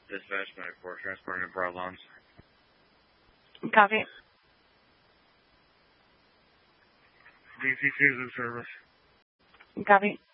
Dispatch 94, transporting to Broadlands. Copy. DC2 is in service. Copy.